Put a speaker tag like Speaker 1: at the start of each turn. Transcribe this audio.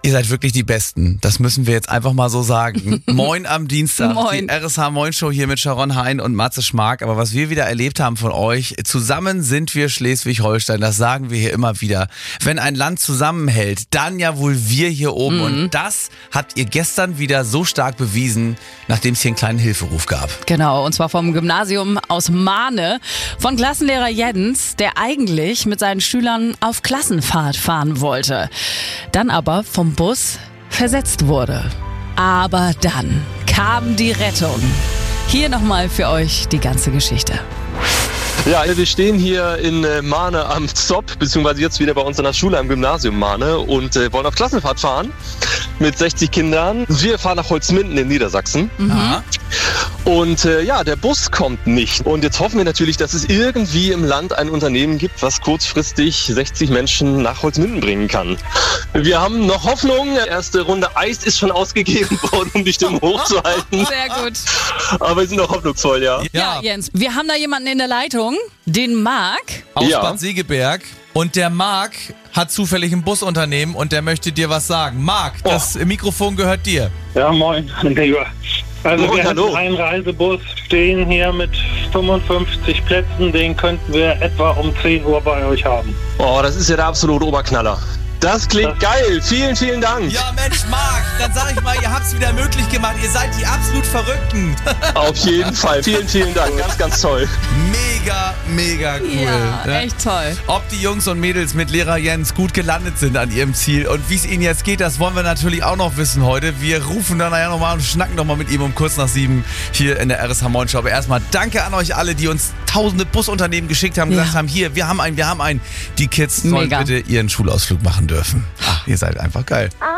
Speaker 1: Ihr seid wirklich die Besten. Das müssen wir jetzt einfach mal so sagen. Moin am Dienstag.
Speaker 2: Moin.
Speaker 1: Die RSH Moin Show hier mit Sharon Hein und Matze Schmark. Aber was wir wieder erlebt haben von euch, zusammen sind wir Schleswig-Holstein. Das sagen wir hier immer wieder. Wenn ein Land zusammenhält, dann ja wohl wir hier oben. Und das habt ihr gestern wieder so stark bewiesen, nachdem es hier einen kleinen Hilferuf gab.
Speaker 2: Genau, und zwar vom Gymnasium aus Mahne. Von Klassenlehrer Jens, der eigentlich mit seinen Schülern auf Klassenfahrt fahren wollte. Dann aber vom Bus versetzt wurde. Aber dann kam die Rettung. Hier nochmal für euch die ganze Geschichte.
Speaker 3: Ja, wir stehen hier in Mahne am Zopp, beziehungsweise jetzt wieder bei uns an der Schule am Gymnasium Mahne und wollen auf Klassenfahrt fahren mit 60 Kindern. Wir fahren nach Holzminden in Niedersachsen.
Speaker 1: Aha.
Speaker 3: Und der Bus kommt nicht. Und jetzt hoffen wir natürlich, dass es irgendwie im Land ein Unternehmen gibt, was kurzfristig 60 Menschen nach Holzminden bringen kann. Wir haben noch Hoffnung. Erste Runde Eis ist schon ausgegeben worden, um die Stimmung hochzuhalten.
Speaker 2: Sehr gut.
Speaker 3: Aber wir sind noch hoffnungsvoll, ja.
Speaker 2: Ja, Jens, wir haben da jemanden in der Leitung, den Marc.
Speaker 1: Aus
Speaker 3: Ja.
Speaker 1: Bad Segeberg. Und der Marc hat zufällig ein Busunternehmen und der möchte dir was sagen. Marc, das Mikrofon gehört dir.
Speaker 4: Ja, moin, lieber. Also
Speaker 3: Moin,
Speaker 4: wir
Speaker 3: hallo.
Speaker 4: hatten einen Reisebus stehen hier mit 55 Plätzen, den könnten wir etwa um 10 Uhr bei euch haben.
Speaker 3: Oh, das ist ja der absolute Oberknaller. Das klingt geil. Vielen, vielen Dank.
Speaker 1: Ja, Mensch, Marc, dann sag ich mal, ihr habt's wieder möglich gemacht. Ihr seid die absolut Verrückten.
Speaker 3: Auf jeden Fall. Vielen, vielen Dank. Ganz, ganz toll.
Speaker 1: Mega, mega cool.
Speaker 2: Ja,
Speaker 1: ne?
Speaker 2: echt toll.
Speaker 1: Ob die Jungs und Mädels mit Lehrer Jens gut gelandet sind an ihrem Ziel und wie es ihnen jetzt geht, das wollen wir natürlich auch noch wissen heute. Wir rufen dann nachher nochmal und schnacken nochmal mit ihm um kurz nach 7 hier in der RSH Moin Show. Aber erstmal danke an euch alle, die uns tausende Busunternehmen geschickt haben, gesagt haben, hier, wir haben einen. Die Kids sollen
Speaker 2: Mega.
Speaker 1: bitte ihren Schulausflug machen dürfen. Ach, ihr seid einfach geil.